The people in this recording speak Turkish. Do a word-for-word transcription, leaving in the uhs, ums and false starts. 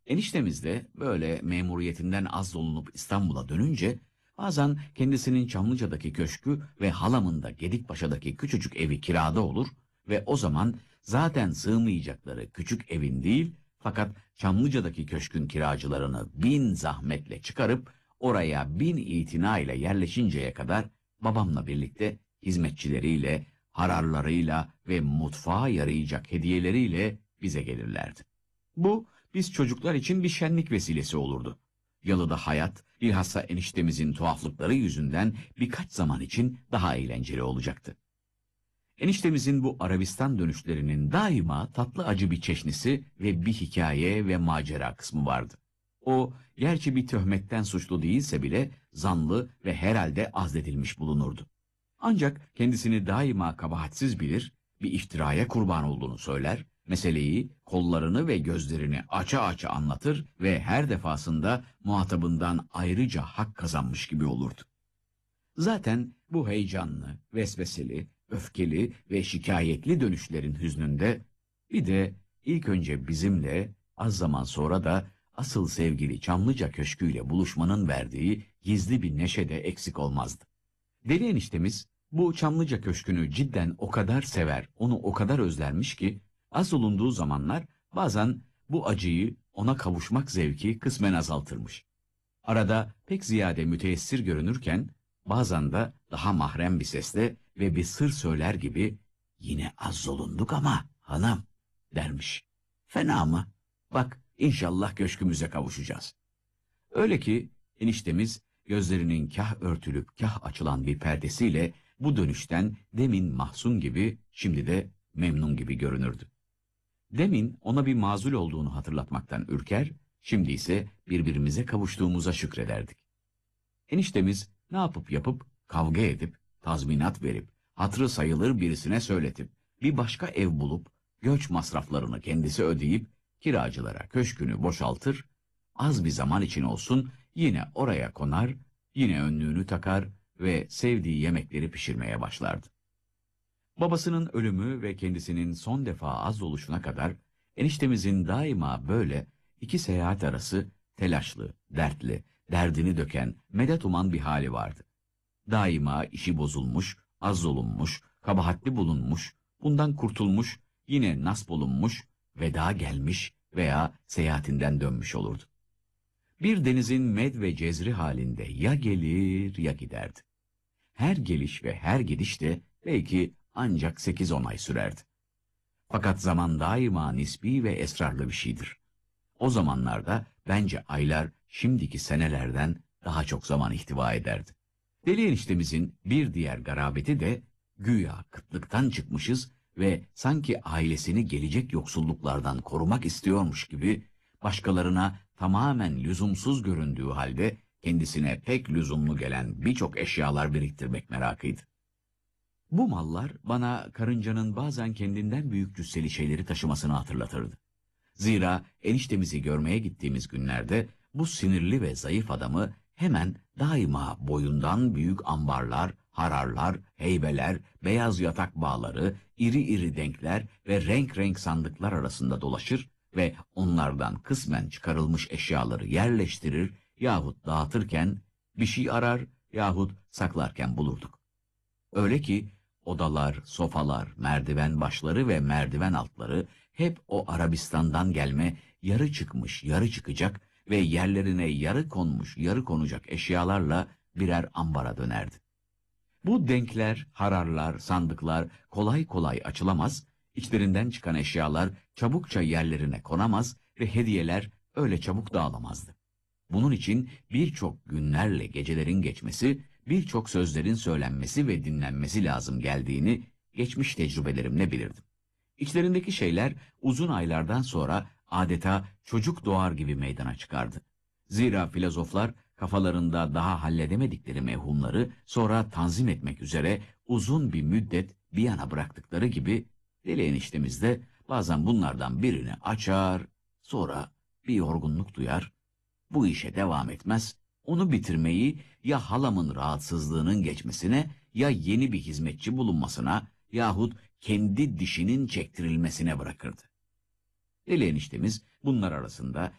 Eniştemiz de böyle memuriyetinden azdolunup İstanbul'a dönünce bazen kendisinin Çamlıca'daki köşkü ve halamın da Gedikpaşa'daki küçücük evi kirada olur ve o zaman zaten sığmayacakları küçük evin değil fakat Çamlıca'daki köşkün kiracılarını bin zahmetle çıkarıp oraya bin itina ile yerleşinceye kadar babamla birlikte hizmetçileriyle, hararlarıyla ve mutfağa yarayacak hediyeleriyle bize gelirlerdi. Bu biz çocuklar için bir şenlik vesilesi olurdu. Yalıda hayat, bilhassa eniştemizin tuhaflıkları yüzünden birkaç zaman için daha eğlenceli olacaktı. Eniştemizin bu Arabistan dönüşlerinin daima tatlı acı bir çeşnisi ve bir hikaye ve macera kısmı vardı. O, gerçi bir töhmetten suçlu değilse bile zanlı ve herhalde azledilmiş bulunurdu. Ancak kendisini daima kabahatsiz bilir, bir iftiraya kurban olduğunu söyler, meseleyi, kollarını ve gözlerini aça aça anlatır ve her defasında muhatabından ayrıca hak kazanmış gibi olurdu. Zaten bu heyecanlı, vesveseli, öfkeli ve şikayetli dönüşlerin hüznünde bir de ilk önce bizimle, az zaman sonra da asıl sevgili Çamlıca Köşkü'yle buluşmanın verdiği gizli bir neşe de eksik olmazdı. Deli eniştemiz bu Çamlıca Köşkü'nü cidden o kadar sever, onu o kadar özlermiş ki az olunduğu zamanlar bazen bu acıyı, ona kavuşmak zevki kısmen azaltırmış. Arada pek ziyade müteessir görünürken bazen de daha mahrem bir sesle ve bir sır söyler gibi "Yine az olunduk ama hanım" dermiş. "Fena mı? Bak inşallah köşkümüze kavuşacağız." Öyle ki eniştemiz gözlerinin kah örtülüp kah açılan bir perdesiyle bu dönüşten demin mahzun gibi şimdi de memnun gibi görünürdü. Demin ona bir mazul olduğunu hatırlatmaktan ürker, şimdi ise birbirimize kavuştuğumuza şükrederdik. Eniştemiz ne yapıp yapıp, kavga edip, tazminat verip, hatırı sayılır birisine söyletip, bir başka ev bulup, göç masraflarını kendisi ödeyip, kiracılara köşkünü boşaltır, az bir zaman için olsun yine oraya konar, yine önlüğünü takar ve sevdiği yemekleri pişirmeye başlardı. Babasının ölümü ve kendisinin son defa az oluşuna kadar eniştemizin daima böyle iki seyahat arası telaşlı, dertli, derdini döken, medet uman bir hali vardı. Daima işi bozulmuş, az olunmuş, kabahatli bulunmuş, bundan kurtulmuş, yine nasp olunmuş, veda gelmiş veya seyahatinden dönmüş olurdu. Bir denizin med ve cezri halinde ya gelir ya giderdi. Her geliş ve her gidiş de belki ancak sekiz on ay sürerdi. Fakat zaman daima nisbi ve esrarlı bir şeydir. O zamanlarda bence aylar şimdiki senelerden daha çok zaman ihtiva ederdi. Deli eniştemizin bir diğer garabeti de güya kıtlıktan çıkmışız ve sanki ailesini gelecek yoksulluklardan korumak istiyormuş gibi başkalarına tamamen lüzumsuz göründüğü halde kendisine pek lüzumlu gelen birçok eşyalar biriktirmek merakıydı. Bu mallar bana karıncanın bazen kendinden büyük cüsseli şeyleri taşımasını hatırlatırdı. Zira eniştemizi görmeye gittiğimiz günlerde bu sinirli ve zayıf adamı hemen daima boyundan büyük ambarlar, hararlar, heybeler, beyaz yatak bağları, iri iri denkler ve renk renk sandıklar arasında dolaşır ve onlardan kısmen çıkarılmış eşyaları yerleştirir yahut dağıtırken bir şey arar yahut saklarken bulurduk. Öyle ki odalar, sofalar, merdiven başları ve merdiven altları hep o Arabistan'dan gelme yarı çıkmış, yarı çıkacak ve yerlerine yarı konmuş, yarı konacak eşyalarla birer ambara dönerdi. Bu denkler, hararlar, sandıklar kolay kolay açılamaz, içlerinden çıkan eşyalar çabukça yerlerine konamaz ve hediyeler öyle çabuk dağılamazdı. Bunun için birçok günlerle gecelerin geçmesi, birçok sözlerin söylenmesi ve dinlenmesi lazım geldiğini geçmiş tecrübelerimle bilirdim. İçlerindeki şeyler uzun aylardan sonra adeta çocuk doğar gibi meydana çıkardı. Zira filozoflar kafalarında daha halledemedikleri mevhumları sonra tanzim etmek üzere uzun bir müddet bir yana bıraktıkları gibi deli eniştemiz de bazen bunlardan birini açar, sonra bir yorgunluk duyar, bu işe devam etmez, onu bitirmeyi ya halamın rahatsızlığının geçmesine ya yeni bir hizmetçi bulunmasına yahut kendi dişinin çektirilmesine bırakırdı. Deli eniştemiz bunlar arasında